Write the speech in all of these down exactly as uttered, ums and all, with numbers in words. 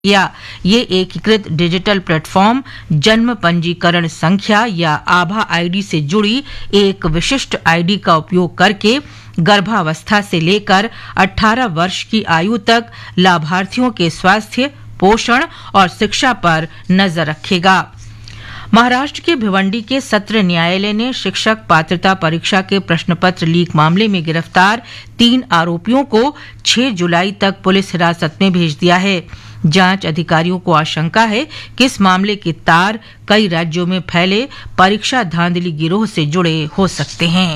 या ये एकीकृत डिजिटल प्लेटफॉर्म जन्म पंजीकरण संख्या या आभा आईडी से जुड़ी एक विशिष्ट आईडी का उपयोग करके गर्भावस्था से लेकर अठारह वर्ष की आयु तक लाभार्थियों के स्वास्थ्य, पोषण और शिक्षा पर नजर रखेगा। महाराष्ट्र के भिवंडी के सत्र न्यायालय ने शिक्षक पात्रता परीक्षा के प्रश्नपत्र लीक मामले में गिरफ्तार तीन आरोपियों को छह जुलाई तक पुलिस हिरासत में भेज दिया है। जांच अधिकारियों को आशंका है कि इस मामले के तार कई राज्यों में फैले परीक्षा धांधली गिरोह से जुड़े हो सकते हैं।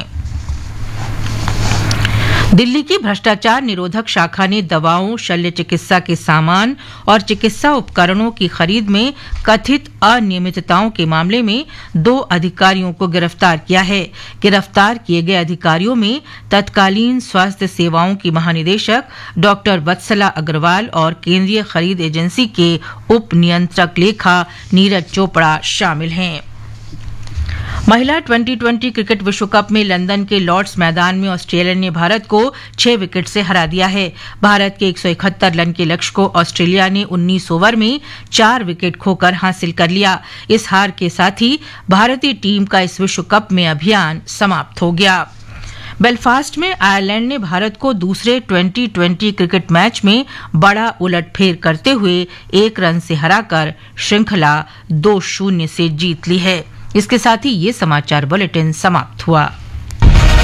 दिल्ली की भ्रष्टाचार निरोधक शाखा ने दवाओं, शल्य चिकित्सा के सामान और चिकित्सा उपकरणों की खरीद में कथित अनियमितताओं के मामले में दो अधिकारियों को गिरफ्तार किया है। गिरफ्तार किए गए अधिकारियों में तत्कालीन स्वास्थ्य सेवाओं की महानिदेशक डॉक्टर वत्सला अग्रवाल और केंद्रीय खरीद एजेंसी के उप नियंत्रक लेखा नीरज चोपड़ा शामिल हैं। महिला ट्वेंटी ट्वेंटी क्रिकेट विश्व कप में लंदन के लॉर्ड्स मैदान में ऑस्ट्रेलिया ने भारत को छह विकेट से हरा दिया है। भारत के एक सौ इकहत्तर रन के लक्ष्य को ऑस्ट्रेलिया ने उन्नीस ओवर में चार विकेट खोकर हासिल कर लिया। इस हार के साथ ही भारतीय टीम का इस विश्व कप में अभियान समाप्त हो गया। बेलफास्ट में आयरलैंड ने भारत को दूसरे ट्वेंटी ट्वेंटी क्रिकेट मैच में बड़ा उलटफेर करते हुए एक रन से हराकर श्रृंखला दो शून्य से जीत ली है। इसके साथ ही ये समाचार बुलेटिन समाप्त हुआ।